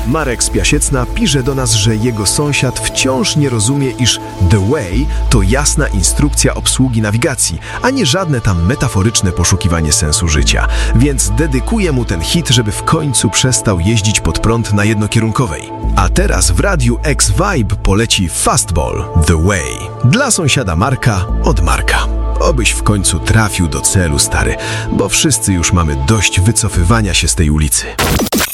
Marek z Piasiecna pisze do nas, że jego sąsiad wciąż nie rozumie, iż The Way to jasna instrukcja obsługi nawigacji, a nie żadne tam metaforyczne poszukiwanie sensu życia. Więc dedykuję mu ten hit, żeby w końcu przestał jeździć pod prąd na jednokierunkowej. A teraz w Radiu X-Vibe poleci Fastball The Way. Dla sąsiada Marka od Marka. Obyś w końcu trafił do celu, stary, bo wszyscy już mamy dość wycofywania się z tej ulicy.